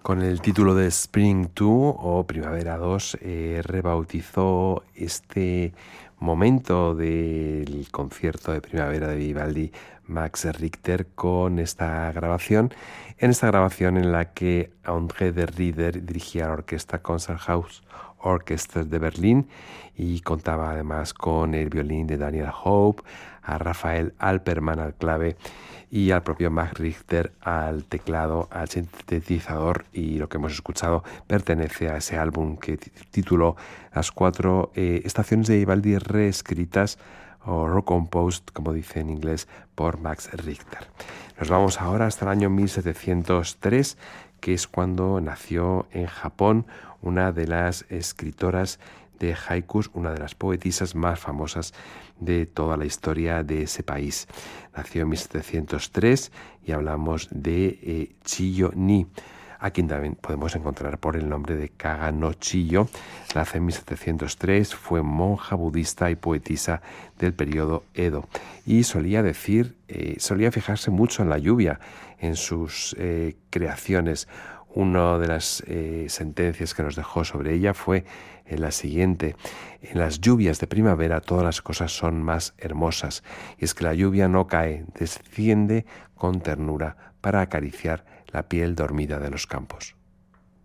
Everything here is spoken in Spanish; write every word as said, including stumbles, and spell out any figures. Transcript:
Con el título de Spring dos o Primavera dos, eh, rebautizó este momento del concierto de primavera de Vivaldi Max Richter con esta grabación, en esta grabación en la que André de Rieder dirigía la orquesta Concerthaus Orchester de Berlín y contaba además con el violín de Daniel Hope, a Rafael Alperman al clave y al propio Max Richter al teclado, al sintetizador, y lo que hemos escuchado pertenece a ese álbum que tituló Las cuatro eh, estaciones de Vivaldi reescritas o recomposed, como dice en inglés, por Max Richter. Nos vamos ahora hasta el año mil setecientos tres, que es cuando nació en Japón una de las escritoras de haikus, una de las poetisas más famosas de toda la historia de ese país. Nació en mil setecientos tres y hablamos de eh, Chiyo Ni, a quien también podemos encontrar por el nombre de Kaga no Chiyo. Nace en mil setecientos tres, fue monja budista y poetisa del periodo Edo y solía decir, eh, solía fijarse mucho en la lluvia en sus eh, creaciones. Una de las eh, sentencias que nos dejó sobre ella fue eh, la siguiente: en las lluvias de primavera todas las cosas son más hermosas, y es que la lluvia no cae, desciende con ternura para acariciar la piel dormida de los campos.